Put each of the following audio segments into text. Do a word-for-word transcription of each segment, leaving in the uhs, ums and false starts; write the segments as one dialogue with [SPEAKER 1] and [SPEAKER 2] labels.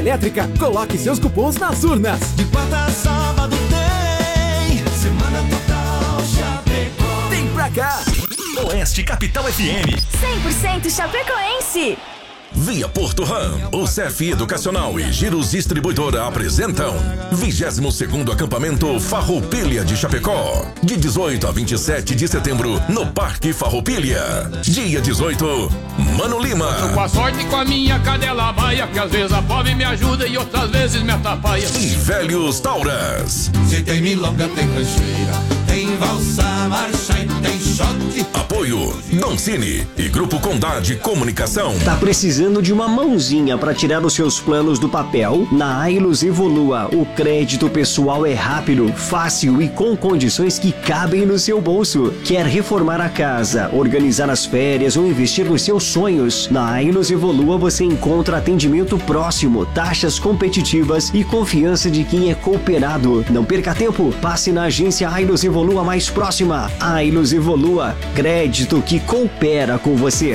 [SPEAKER 1] Elétrica, coloque seus cupons nas urnas.
[SPEAKER 2] De quarta a sábado tem Semana Total Chapecó.
[SPEAKER 1] Vem pra cá.
[SPEAKER 3] Oeste Capital F M.
[SPEAKER 4] cem por cento chapecoense.
[SPEAKER 3] Via Porto Ram, o C F Educacional e Giros Distribuidora apresentam vigésimo segundo acampamento Farroupilha de Chapecó, de dezoito a vinte e sete de setembro, no Parque Farroupilha. Dia dezoito, Mano Lima.
[SPEAKER 5] Eu com a sorte com a minha cadela baia, que às vezes a pobre me ajuda e outras vezes me atrapalha.
[SPEAKER 3] E Velhos Tauras.
[SPEAKER 2] Se tem milonga, tem rancheira, tem valsa, marcha e tem shot.
[SPEAKER 3] Apoio Doncini e Grupo Condade Comunicação.
[SPEAKER 6] Tá precisando de uma mãozinha para tirar os seus planos do papel? Na Ailos Evolua, o crédito pessoal é rápido, fácil e com condições que cabem no seu bolso. Quer reformar a casa, organizar as férias ou investir nos seus sonhos? Na Ailos Evolua você encontra atendimento próximo, taxas competitivas e confiança de quem é cooperado. Não perca tempo, passe na agência Ailos Evolua mais próxima. Ailos Evolua, crédito que coopera com você.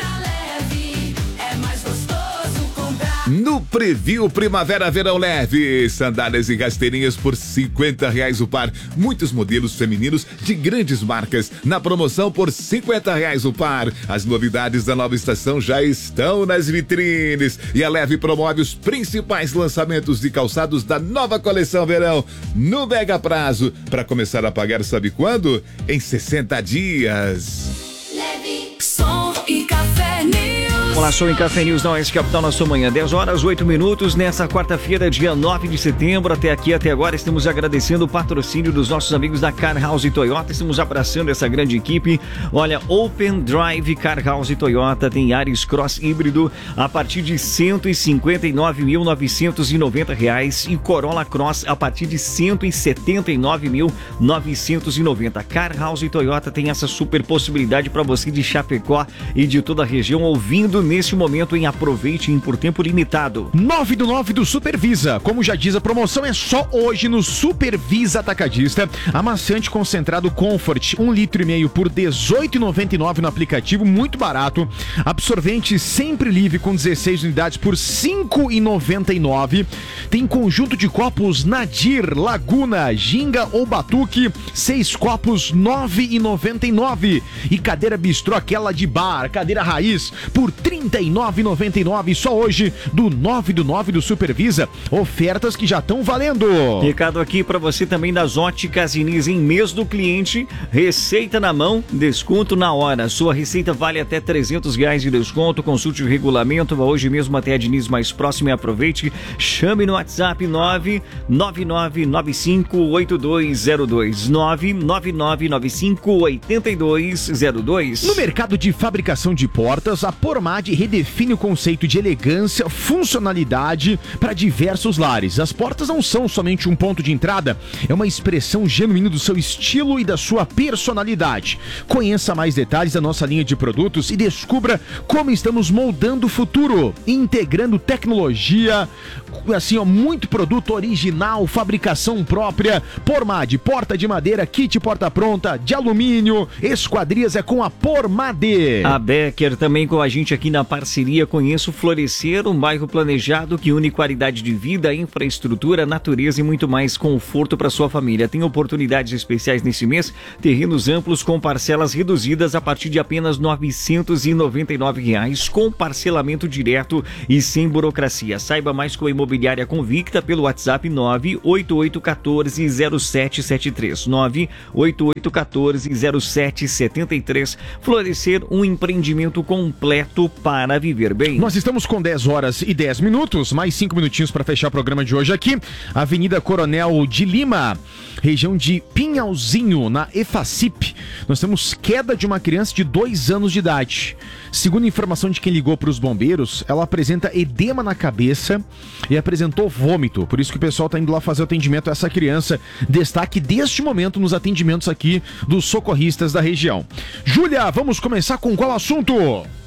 [SPEAKER 7] No Preview Primavera Verão Leve, sandálias e rasteirinhas por cinquenta reais o par. Muitos modelos femininos de grandes marcas na promoção por cinquenta reais o par. As novidades da nova estação já estão nas vitrines e a Leve promove os principais lançamentos de calçados da nova coleção verão no mega prazo. Para começar a pagar, sabe quando? Em sessenta dias.
[SPEAKER 4] Leve, som e café news.
[SPEAKER 8] Olá, sou em Café News da Oeste Capital na sua manhã, dez horas, oito minutos, nessa quarta-feira, dia nove de setembro. Até aqui, até agora, estamos agradecendo o patrocínio dos nossos amigos da Car House Toyota. Estamos abraçando essa grande equipe. Olha, Open Drive Car House Toyota tem Yaris Cross híbrido a partir de cento e cinquenta e nove mil novecentos e noventa reais e Corolla Cross a partir de cento e setenta e nove mil novecentos e noventa. Car House Toyota tem essa super possibilidade para você de Chapecó e de toda a região ouvindo neste momento em Aproveite por tempo limitado.
[SPEAKER 9] nove do nove do Supervisa. Como já diz a promoção, é só hoje no Supervisa Atacadista. Amaciante concentrado Comfort, um litro e meio por dezoito reais e noventa e nove centavos no aplicativo, muito barato. Absorvente Sempre Livre com dezesseis unidades por cinco reais e noventa e nove centavos. Tem conjunto de copos Nadir, Laguna, Ginga ou Batuque, seis copos nove reais e noventa e nove centavos. E cadeira bistrô, aquela de bar, cadeira raiz, por trinta e nove reais e noventa e nove centavos. Só hoje, do nove do nove do Supervisa. Ofertas que já estão valendo.
[SPEAKER 8] Recado aqui para você também das Óticas Diniz em mês do cliente. Receita na mão, desconto na hora. Sua receita vale até trezentos reais de desconto. Consulte o regulamento. Vá hoje mesmo até a Diniz mais próxima e aproveite. Chame no WhatsApp nove nove nove nove cinco oito dois zero dois. nove nove nove nove cinco oito dois zero dois.
[SPEAKER 9] No mercado de fabricação de portas, a Pormad redefine o conceito de elegância, funcionalidade para diversos lares. As portas não são somente um ponto de entrada, é uma expressão genuína do seu estilo e da sua personalidade. Conheça mais detalhes da nossa linha de produtos e descubra como estamos moldando o futuro, integrando tecnologia, assim, ó, muito produto original, fabricação própria. Pormad, porta de madeira, kit porta pronta, de alumínio, esquadrias é com a Pormad.
[SPEAKER 8] A Becker também com a gente aqui na parceria. Conheça o Florescer, um bairro planejado que une qualidade de vida, infraestrutura, natureza e muito mais conforto para sua família. Tem oportunidades especiais nesse mês, terrenos amplos com parcelas reduzidas a partir de apenas novecentos e noventa e nove reais, com parcelamento direto e sem burocracia. Saiba mais com a Imobiliária Convicta pelo WhatsApp nove oito oito um quatro zero sete sete três, nove oito oito um quatro zero sete sete três. Florescer, um empreendimento completo para viver bem.
[SPEAKER 9] Nós estamos com dez horas e dez minutos, mais cinco minutinhos para fechar o programa de hoje aqui. Avenida Coronel de Lima, região de Pinhalzinho, na EFACIP. Nós temos queda de uma criança de dois anos de idade. Segundo informação de quem ligou para os bombeiros, ela apresenta edema na cabeça e apresentou vômito. Por isso que o pessoal está indo lá fazer o atendimento a essa criança. Destaque deste momento nos atendimentos aqui dos socorristas da região. Júlia, vamos começar com qual assunto?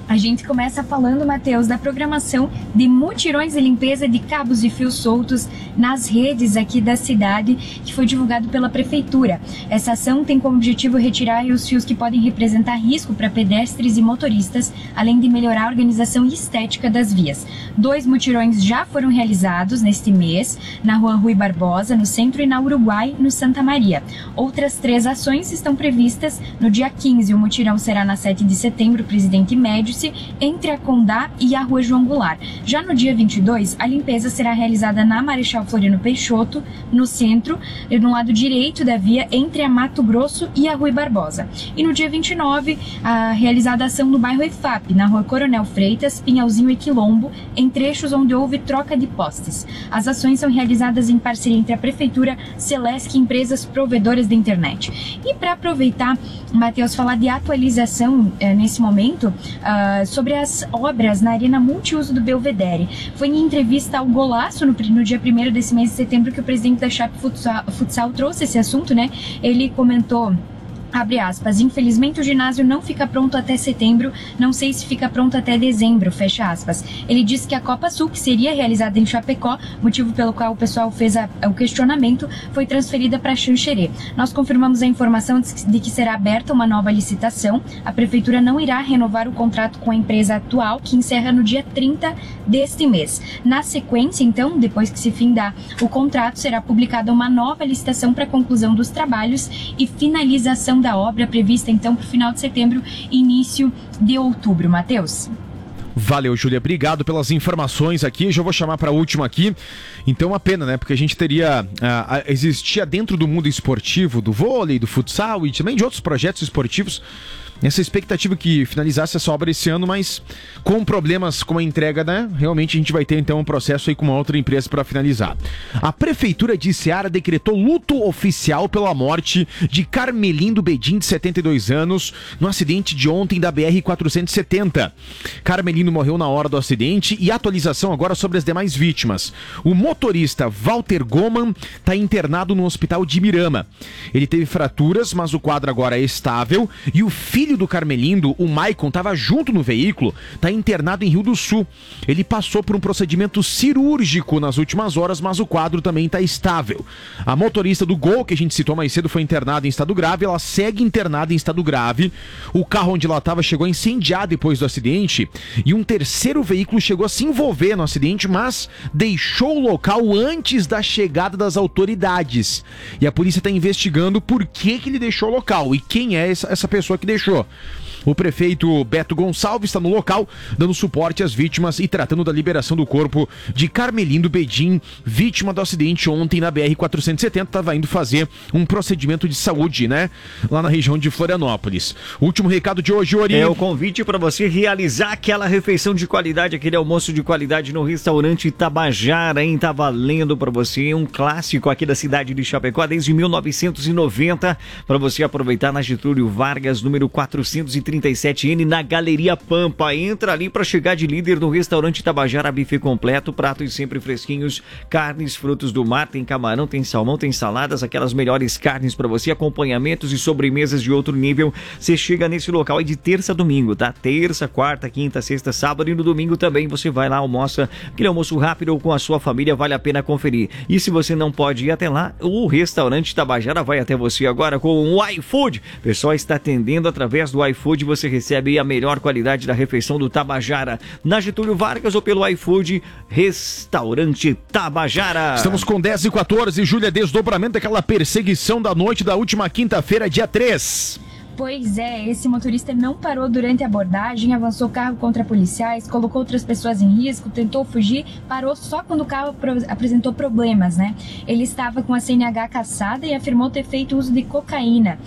[SPEAKER 10] A gente começa falando, Matheus, da programação de mutirões e limpeza de cabos e fios soltos nas redes aqui da cidade, que foi divulgado pela Prefeitura. Essa ação tem como objetivo retirar os fios que podem representar risco para pedestres e motoristas, além de melhorar a organização e estética das vias. Dois mutirões já foram realizados neste mês, na Rua Rui Barbosa, no centro, e na Uruguai, no Santa Maria. Outras três ações estão previstas no dia quinze. O mutirão será na sete de setembro, Presidente Médici, entre a Condá e a Rua João Goulart. Já no dia vinte e dois, a limpeza será realizada na Marechal Floriano Peixoto, no centro, no lado direito da via, entre a Mato Grosso e a Rui Barbosa. E no dia vinte e nove, a realizada a ação no bairro E F A P, na Rua Coronel Freitas, Pinhalzinho e Quilombo, em trechos onde houve troca de postes. As ações são realizadas em parceria entre a Prefeitura, Celesc e empresas provedoras da internet. E para aproveitar, Matheus, falar de atualização eh, nesse momento, uh, sobre as obras na Arena Multiuso do Belvedere. Foi em entrevista ao Golaço, no, no dia primeiro desse mês de setembro, que o presidente da Chape Futsal, Futsal trouxe esse assunto, né? Ele comentou... Abre aspas, infelizmente o ginásio não fica pronto até setembro, não sei se fica pronto até dezembro, fecha aspas. Ele disse que a Copa Sul, que seria realizada em Chapecó, motivo pelo qual o pessoal fez a, o questionamento, foi transferida para Xanxerê. Nós confirmamos a informação de, de que será aberta uma nova licitação. A Prefeitura não irá renovar o contrato com a empresa atual, que encerra no dia trinta deste mês. Na sequência, então, depois que se findar o contrato, será publicada uma nova licitação para conclusão dos trabalhos e finalização da obra, prevista então para o final de setembro e início de outubro. Matheus.
[SPEAKER 9] Valeu, Júlia. Obrigado pelas informações aqui. Já vou chamar para a última aqui. Então, uma pena, né? Porque a gente teria... Uh, existia dentro do mundo esportivo, do vôlei, do futsal e também de outros projetos esportivos, essa expectativa que finalizasse essa obra esse ano, mas com problemas com a entrega, né? Realmente a gente vai ter então um processo aí com uma outra empresa para finalizar. A Prefeitura de Ceará decretou luto oficial pela morte de Carmelindo Bedin, de setenta e dois anos, no acidente de ontem da B R quatrocentos e setenta. Carmelindo morreu na hora do acidente e atualização agora sobre as demais vítimas. O motorista Walter Goman está internado no hospital de Mirama. Ele teve fraturas, mas o quadro agora é estável e o filho filho do Carmelindo, o Maicon, estava junto no veículo, está internado em Rio do Sul. Ele passou por um procedimento cirúrgico nas últimas horas, mas o quadro também está estável. A motorista do Gol, que a gente citou mais cedo, foi internada em estado grave, ela segue internada em estado grave. O carro onde ela estava chegou a incendiar depois do acidente e um terceiro veículo chegou a se envolver no acidente, mas deixou o local antes da chegada das autoridades. E a polícia está investigando por que, que ele deixou o local e quem é essa, essa pessoa que deixou. O prefeito Beto Gonçalves está no local, dando suporte às vítimas e tratando da liberação do corpo de Carmelindo Bedin, vítima do acidente ontem na B R quatrocentos e setenta, estava indo fazer um procedimento de saúde, né? Lá na região de Florianópolis. O último recado de hoje, Ori.
[SPEAKER 8] É o convite para você realizar aquela refeição de qualidade, aquele almoço de qualidade no restaurante Tabajara, hein? Tá valendo para você um clássico aqui da cidade de Chapecó desde mil novecentos e noventa, para você aproveitar na Getúlio Vargas, número quatrocentos e trinta e sete N, na Galeria Pampa. Entra ali para chegar de líder no restaurante Tabajara, buffet completo, pratos sempre fresquinhos, carnes, frutos do mar, tem camarão, tem salmão, tem saladas, aquelas melhores carnes para você, acompanhamentos e sobremesas de outro nível. Você chega nesse local aí de terça a domingo, tá? Terça, quarta, quinta, sexta, sábado e no domingo também você vai lá, almoça, aquele almoço rápido ou com a sua família, vale a pena conferir. E se você não pode ir até lá, o restaurante Tabajara vai até você agora com o iFood. O pessoal está atendendo através do iFood, você recebe a melhor qualidade da refeição do Tabajara na Getúlio Vargas ou pelo iFood, restaurante Tabajara.
[SPEAKER 9] Estamos com dez e quatorze, Júlia, desdobramento daquela perseguição da noite da última quinta-feira, dia três.
[SPEAKER 10] Pois é, esse motorista não parou durante a abordagem, avançou o carro contra policiais, colocou outras pessoas em risco, tentou fugir, parou só quando o carro apresentou problemas, né? Ele estava com a C N H cassada e afirmou ter feito uso de cocaína.